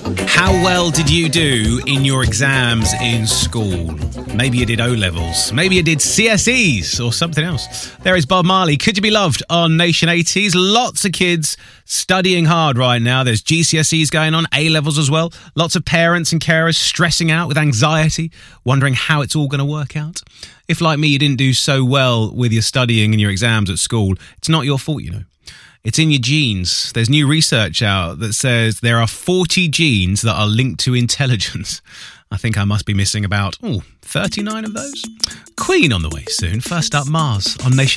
How well did you do in your exams in school? Maybe you did O-levels. Maybe you did CSEs or something else. There is Bob Marley. Could You Be Loved on Nation 80s. Lots of kids studying hard right now. There's GCSEs going on, A-levels as well. Lots of parents and carers stressing out with anxiety, wondering how it's all going to work out. If, like me, you didn't do so well with your studying and your exams at school, it's not your fault, you know. It's in your genes. There's new research out that says there are 40 genes that are linked to intelligence. I think I must be missing about 39 of those. Queen on the way soon. First up, Mars on Nation